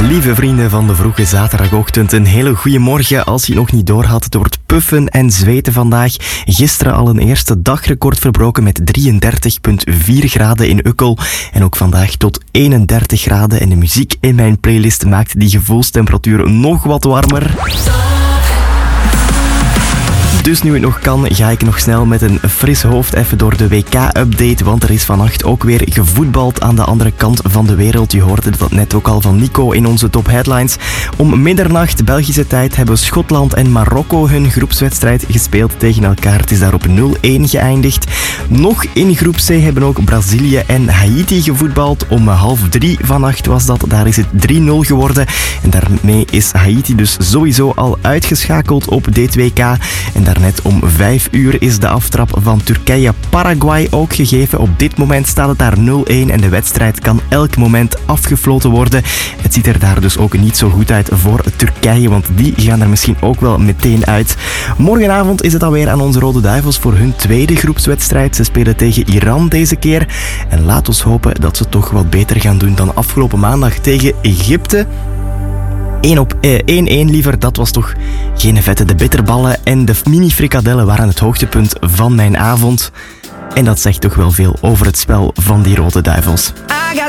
Lieve vrienden van de vroege zaterdagochtend, een hele goede morgen. Als je het nog niet door had, het wordt puffen en zweten vandaag. Gisteren al een eerste dagrecord verbroken met 33,4 graden in Ukkel. En ook vandaag tot 31 graden. En de muziek in mijn playlist maakt die gevoelstemperatuur nog wat warmer. Dus nu het nog kan, ga ik nog snel met een fris hoofd even door de WK-update, want er is vannacht ook weer gevoetbald aan de andere kant van de wereld. Je hoorde dat net ook al van Nico in onze top headlines. Om middernacht Belgische tijd hebben Schotland en Marokko hun groepswedstrijd gespeeld tegen elkaar. Het is daar op 0-1 geëindigd. Nog in groep C hebben ook Brazilië en Haiti gevoetbald. Om 2:30 vannacht was dat. Daar is het 3-0 geworden. En daarmee is Haiti dus sowieso al uitgeschakeld op dit WK. En daarnet om 5 uur is de aftrap van Turkije-Paraguay ook gegeven. Op dit moment staat het daar 0-1 en de wedstrijd kan elk moment afgefloten worden. Het ziet er daar dus ook niet zo goed uit voor Turkije, want die gaan er misschien ook wel meteen uit. Morgenavond is het alweer aan onze Rode Duivels voor hun tweede groepswedstrijd. Ze spelen tegen Iran deze keer. En laat ons hopen dat ze toch wat beter gaan doen dan afgelopen maandag tegen Egypte. 1-1 liever, dat was toch geen vette. De bitterballen en de mini-frikadellen waren het hoogtepunt van mijn avond. En dat zegt toch wel veel over het spel van die Rode Duivels.